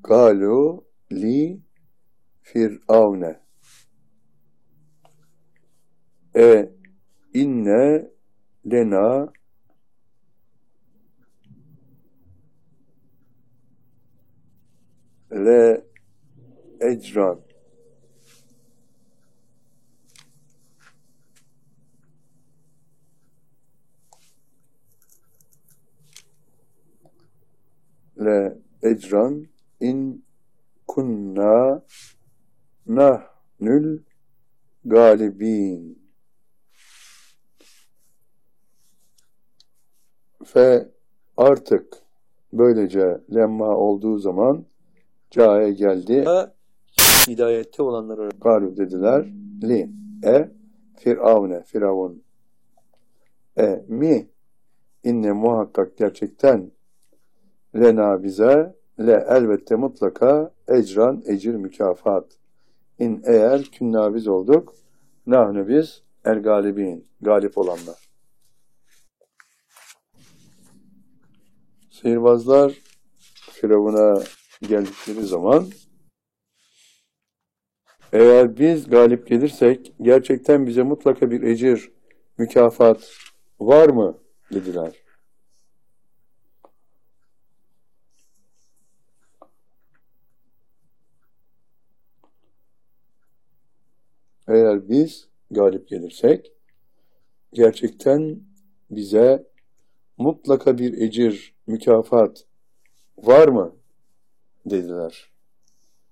Galu li firavne inne lena le ecran in kunna nahnul galibin. Fe artık böylece lemma olduğu zaman cae geldi. Hidayette olanlara galu dediler. Li firavne firavun mi inne muhakkak gerçekten lena bize elbette mutlaka ecran ecir mükafat eğer künna biz olduk nahnu biz el galibin galip olanlar. Sihirbazlar Firavun'a geldikleri zaman eğer biz galip gelirsek gerçekten bize mutlaka bir ecir mükafat var mı dediler. Eğer biz galip gelirsek gerçekten bize mutlaka bir ecir, mükafat var mı dediler.